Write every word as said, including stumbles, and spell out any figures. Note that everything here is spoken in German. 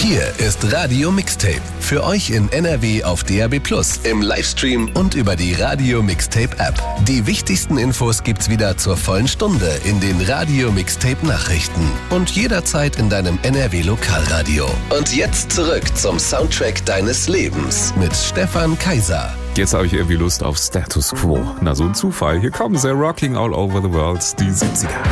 Hier ist Radio Mixtape. Für euch in N R W auf D A B plus, im Livestream und über die Radio Mixtape App. Die wichtigsten Infos gibt's wieder zur vollen Stunde in den Radio Mixtape Nachrichten und jederzeit in deinem N R W Lokalradio. Und jetzt zurück zum Soundtrack deines Lebens mit Stefan Kaiser. Jetzt habe ich irgendwie Lust auf Status Quo. Na, so ein Zufall. Hier kommen sie, Rocking All Over the World, die siebziger.